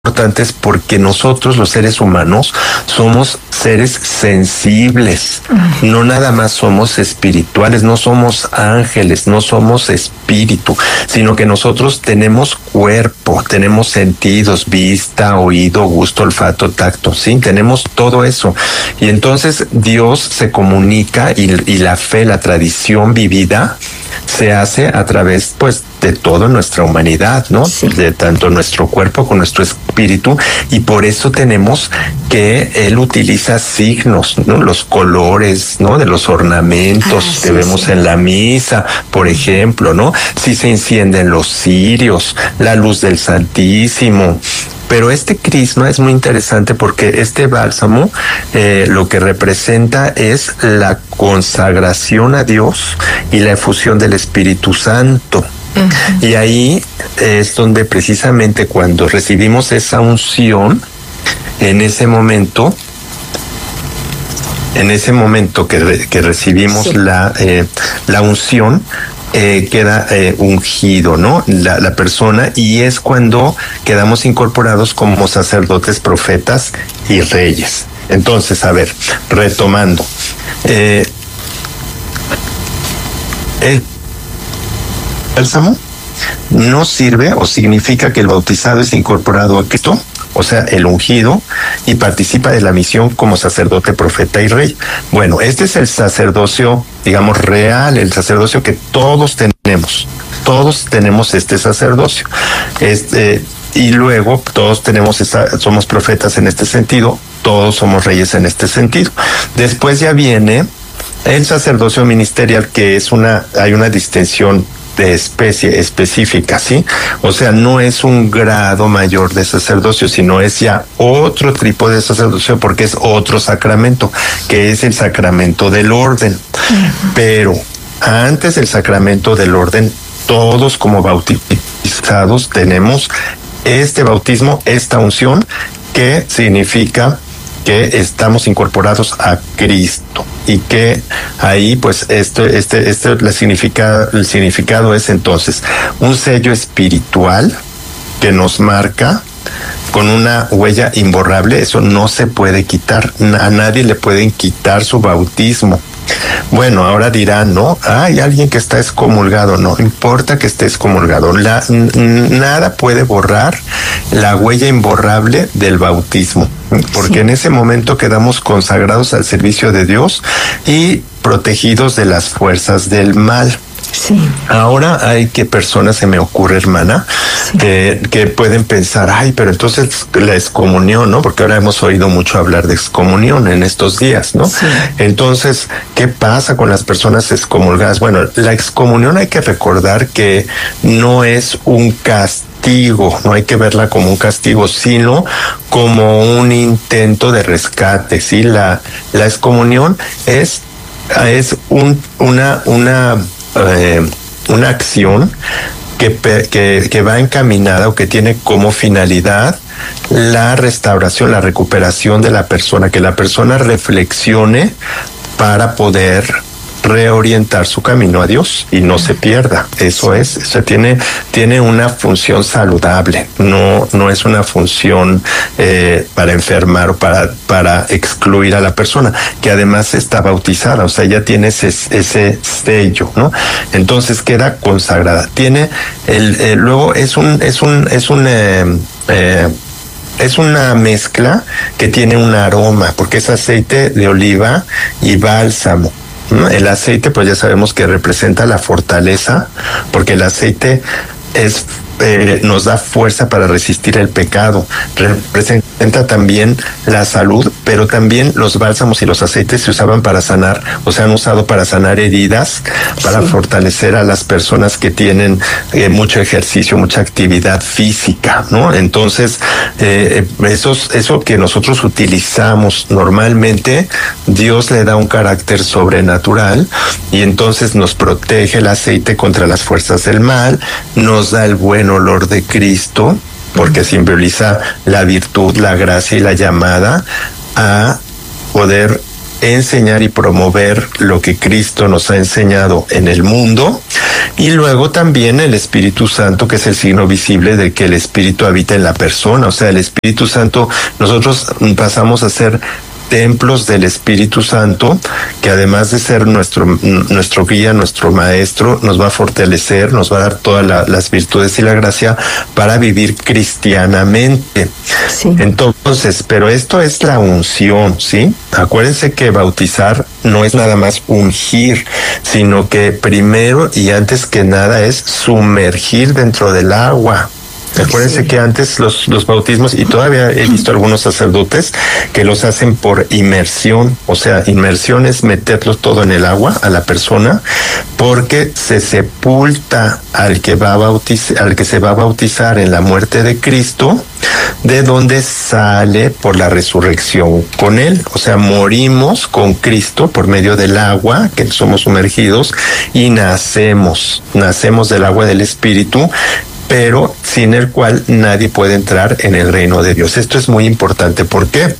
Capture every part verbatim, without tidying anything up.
importantes porque nosotros, los seres humanos, somos seres sensibles. Uh-huh. No nada más somos espirituales, no somos ángeles, no somos espíritu, sino que nosotros tenemos cuerpo, tenemos sentidos, vista, oído, gusto, olfato, tacto, sí, tenemos todo eso. Y entonces Dios se comunica y, y la fe, la tradición vivida, se hace a través, pues, de toda nuestra humanidad, ¿no? Sí. De tanto nuestro cuerpo como nuestro espíritu, y por eso tenemos que él utiliza signos, ¿no? Los colores, ¿no? De los ornamentos ah, sí, que vemos sí. en la misa, por ejemplo, ¿no? Si se encienden los cirios, la luz del Santísimo. Pero este crisma es muy interesante porque este bálsamo eh, lo que representa es la consagración a Dios y la efusión del Espíritu Santo. Uh-huh. Y ahí es donde precisamente cuando recibimos esa unción, en ese momento, en ese momento que, re, que recibimos sí. la, eh, la unción, Eh, queda eh, ungido, ¿no? La, la persona, y es cuando quedamos incorporados como sacerdotes, profetas y reyes. Entonces, a ver, retomando, eh, el bálsamo no sirve o significa que el bautizado es incorporado a Cristo, o sea, el ungido, y participa de la misión como sacerdote, profeta y rey. Bueno, este es el sacerdocio, digamos, real, el sacerdocio que todos tenemos. Todos tenemos este sacerdocio. Este, y luego todos tenemos esa, somos profetas en este sentido, todos somos reyes en este sentido. Después ya viene el sacerdocio ministerial, que es una, hay una distinción de especie específica, ¿sí? O sea, no es un grado mayor de sacerdocio, sino es ya otro tipo de sacerdocio porque es otro sacramento, que es el sacramento del orden. Uh-huh. Pero antes del sacramento del orden, todos como bautizados tenemos este bautismo, esta unción, que significa que estamos incorporados a Cristo, y que ahí pues este este este la significa, el significado es entonces un sello espiritual que nos marca con una huella imborrable. Eso no se puede quitar, a nadie le pueden quitar su bautismo. Bueno, ahora dirán, ¿no? Hay alguien que está excomulgado. No importa que esté excomulgado. La, n- nada puede borrar la huella imborrable del bautismo, porque sí. en ese momento quedamos consagrados al servicio de Dios y protegidos de las fuerzas del mal. Sí. Ahora hay que personas, se me ocurre, hermana, sí. que, que pueden pensar, ay, pero entonces la excomunión, ¿no? Porque ahora hemos oído mucho hablar de excomunión en estos días, ¿no? Sí. Entonces, ¿qué pasa con las personas excomulgadas? Bueno, la excomunión hay que recordar que no es un castigo, no hay que verla como un castigo, sino como un intento de rescate, ¿sí? La, la excomunión es, es un, una, una, Eh, una acción que, que, que va encaminada o que tiene como finalidad la restauración, la recuperación de la persona, que la persona reflexione para poder reorientar su camino a Dios y no se pierda. Eso es, o sea, tiene, tiene una función saludable, no, no es una función eh, para enfermar o para, para excluir a la persona, que además está bautizada, o sea, ya tiene ese, ese sello, ¿no? Entonces queda consagrada. Tiene el, eh, luego es un, es un, es un, eh, eh, es una mezcla que tiene un aroma, porque es aceite de oliva y bálsamo. El aceite, pues ya sabemos que representa la fortaleza, porque el aceite es eh, nos da fuerza para resistir el pecado. Representa también la salud, pero también los bálsamos y los aceites se usaban para sanar, o se han usado para sanar heridas, para sí. fortalecer a las personas que tienen eh, mucho ejercicio, mucha actividad física, ¿no? Entonces, eh, esos, eso que nosotros utilizamos normalmente, Dios le da un carácter sobrenatural, y entonces nos protege el aceite contra las fuerzas del mal, nos da el buen olor de Cristo, porque simboliza la virtud, la gracia y la llamada a poder enseñar y promover lo que Cristo nos ha enseñado en el mundo, y luego también el Espíritu Santo, que es el signo visible de que el Espíritu habita en la persona. O sea, el Espíritu Santo, nosotros pasamos a ser templos del Espíritu Santo, que además de ser nuestro nuestro guía, nuestro maestro, nos va a fortalecer, nos va a dar todas la, las virtudes y la gracia para vivir cristianamente. Sí. Entonces, pero esto es la unción, ¿sí? Acuérdense que bautizar no es nada más ungir, sino que primero y antes que nada es sumergir dentro del agua. Acuérdense sí. que antes los, los bautismos, y todavía he visto algunos sacerdotes que los hacen por inmersión, o sea, inmersión es meterlo todo en el agua a la persona, porque se sepulta al que va a bautizar, al que se va a bautizar en la muerte de Cristo, de donde sale por la resurrección con él. O sea, morimos con Cristo por medio del agua, que somos sumergidos, y nacemos, nacemos del agua del Espíritu, pero sin el cual nadie puede entrar en el reino de Dios. Esto es muy importante. ¿Por qué?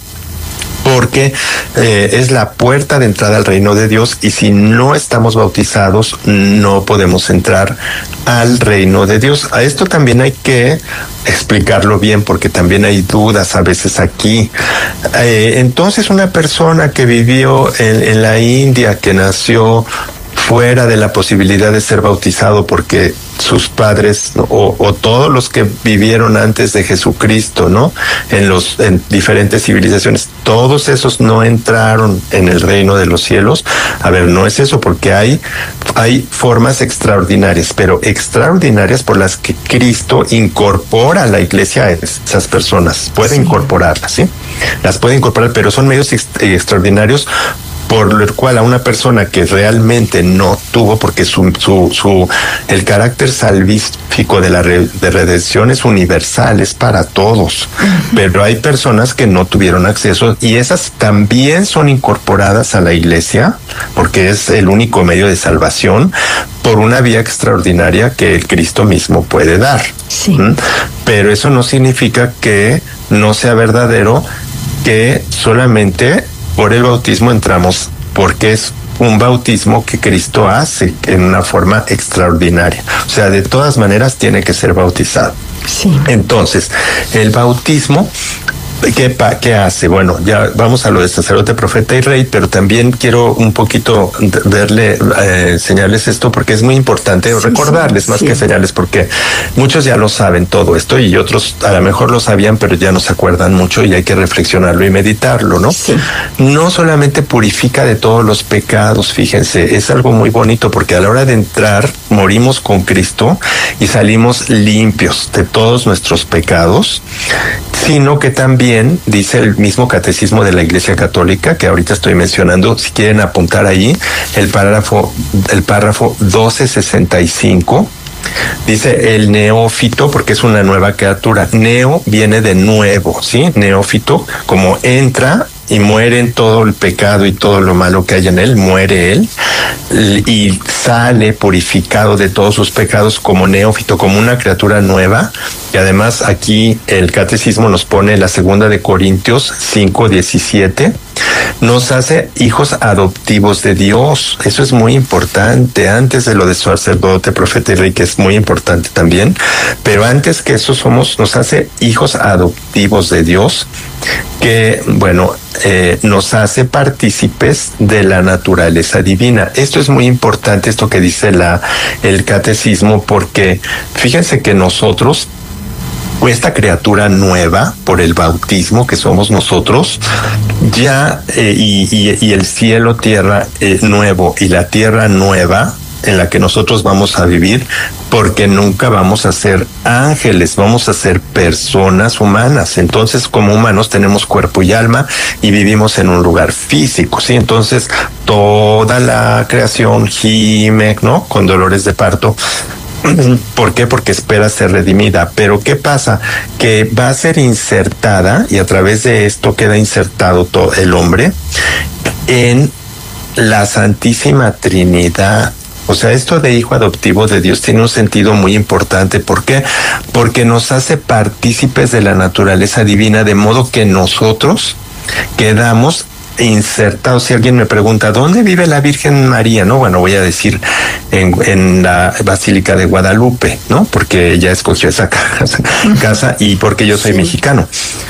Porque eh, es la puerta de entrada al reino de Dios, y si no estamos bautizados no podemos entrar al reino de Dios. A esto también hay que explicarlo bien, porque también hay dudas a veces aquí. Eh, entonces, una persona que vivió en, en la India, que nació fuera de la posibilidad de ser bautizado porque sus padres o, o todos los que vivieron antes de Jesucristo, ¿no? En los en diferentes civilizaciones, todos esos no entraron en el reino de los cielos. A ver, no es eso, porque hay hay formas extraordinarias, pero extraordinarias por las que Cristo incorpora a la iglesia a esas personas. Puede sí. incorporarlas, ¿sí? Las puede incorporar, pero son medios ext- extraordinarios por lo cual a una persona que realmente no tuvo, porque su, su, su, el carácter salvífico de la re, de redención es universal, es para todos, uh-huh. pero hay personas que no tuvieron acceso, y esas también son incorporadas a la iglesia, porque es el único medio de salvación, por una vía extraordinaria que el Cristo mismo puede dar. Sí. ¿Mm? Pero eso no significa que no sea verdadero, que solamente por el bautismo entramos, porque es un bautismo que Cristo hace en una forma extraordinaria. O sea, de todas maneras tiene que ser bautizado. Sí. Entonces, el bautismo, ¿qué, qué hace? Bueno, ya vamos a lo de sacerdote, profeta y rey, pero también quiero un poquito verle, eh, enseñarles esto, porque es muy importante, sí, recordarles sí, más sí. que enseñarles, porque muchos ya lo saben todo esto, y otros a lo mejor lo sabían, pero ya no se acuerdan mucho, y hay que reflexionarlo y meditarlo, ¿no? Sí. No solamente purifica de todos los pecados, fíjense, es algo muy bonito, porque a la hora de entrar morimos con Cristo y salimos limpios de todos nuestros pecados, sino que también dice el mismo catecismo de la Iglesia Católica, que ahorita estoy mencionando, si quieren apuntar ahí, el párrafo, el párrafo doce sesenta y cinco, dice el neófito, porque es una nueva criatura. Neo viene de nuevo, ¿sí? Neófito, como entra y muere en todo el pecado y todo lo malo que hay en él, muere él, y sale purificado de todos sus pecados como neófito, como una criatura nueva. Y además aquí el catecismo nos pone la segunda de Corintios cinco diecisiete, nos hace hijos adoptivos de Dios. Eso es muy importante, antes de lo de sacerdote, profeta y rey, que es muy importante también, pero antes que eso somos, nos hace hijos adoptivos de Dios, que, bueno, eh, nos hace partícipes de la naturaleza divina. Esto es muy importante, esto que dice la el catecismo, porque fíjense que nosotros, esta criatura nueva por el bautismo que somos nosotros, ya eh, y, y, y el cielo, tierra eh, nuevo y la tierra nueva en la que nosotros vamos a vivir, porque nunca vamos a ser ángeles, vamos a ser personas humanas. Entonces, como humanos tenemos cuerpo y alma y vivimos en un lugar físico, ¿sí? Entonces, toda la creación gime, ¿no? Con dolores de parto. ¿Por qué? Porque espera ser redimida. Pero ¿qué pasa? Que va a ser insertada, y a través de esto queda insertado todo el hombre en la Santísima Trinidad. O sea, esto de hijo adoptivo de Dios tiene un sentido muy importante. ¿Por qué? Porque nos hace partícipes de la naturaleza divina, de modo que nosotros quedamos insertado. Si alguien me pregunta, ¿dónde vive la Virgen María? No, bueno, voy a decir en, en la Basílica de Guadalupe, ¿no? Porque ella escogió esa casa, casa y porque yo soy sí. mexicano.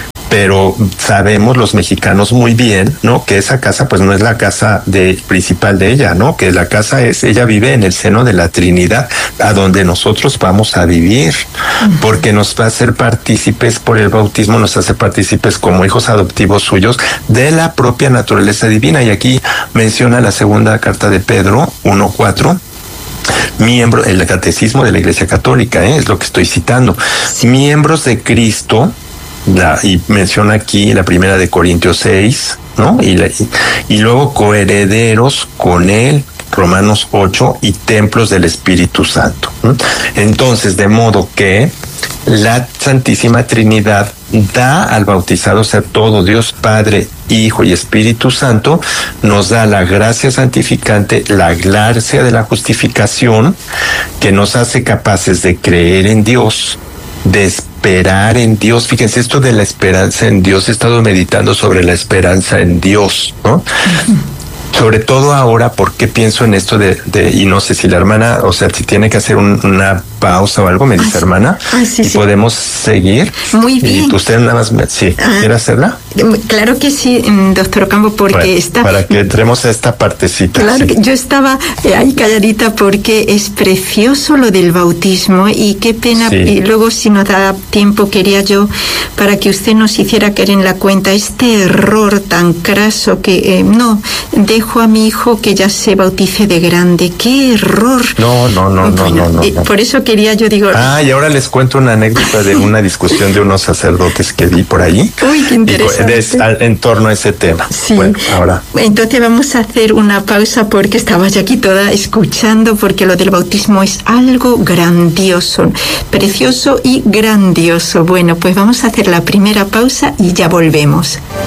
Pero sabemos los mexicanos muy bien, ¿no? Que esa casa pues no es la casa de, principal de ella, ¿no? Que la casa es, ella vive en el seno de la Trinidad, a donde nosotros vamos a vivir, porque nos va a hacer partícipes por el bautismo, nos hace partícipes como hijos adoptivos suyos de la propia naturaleza divina. Y aquí menciona la segunda carta de Pedro, uno cuatro. Miembro, el catecismo de la Iglesia Católica, ¿eh? Es lo que estoy citando. Miembros de Cristo. La, y menciona aquí la primera de Corintios seis, ¿no? Y, la, y, y luego coherederos con él, Romanos ocho, y templos del Espíritu Santo, ¿no? Entonces, de modo que la Santísima Trinidad da al bautizado ser todo, Dios Padre, Hijo y Espíritu Santo, nos da la gracia santificante, la gracia de la justificación, que nos hace capaces de creer en Dios, de esperar en Dios. Fíjense, esto de la esperanza en Dios, he estado meditando sobre la esperanza en Dios, ¿no? Uh-huh. Sobre todo ahora, porque pienso en esto de, de, y no sé si la hermana, o sea, si tiene que hacer un, una pausa o algo, me dice, ah, hermana, ah, sí, y sí. podemos seguir. Muy bien. Y usted nada más, me, sí, ah, ¿quiere hacerla? Claro que sí, doctor Ocampo, porque bueno, está... Para que entremos a esta partecita. Claro, sí. que yo estaba ahí calladita porque es precioso lo del bautismo y qué pena, sí. y luego si nos da tiempo quería yo, para que usted nos hiciera caer en la cuenta este error tan craso que, eh, no, dejo a mi hijo que ya se bautice de grande. ¡Qué error! No, no, no, bueno, no, no, eh, no. Por eso quería yo, digo... Ah, y ahora les cuento una anécdota de una discusión de unos sacerdotes que vi por ahí. Uy, qué interesante. De, en torno a ese tema. Sí. Bueno, ahora. Entonces vamos a hacer una pausa porque estaba yo aquí toda escuchando, porque lo del bautismo es algo grandioso, precioso y grandioso. Bueno, pues vamos a hacer la primera pausa y ya volvemos.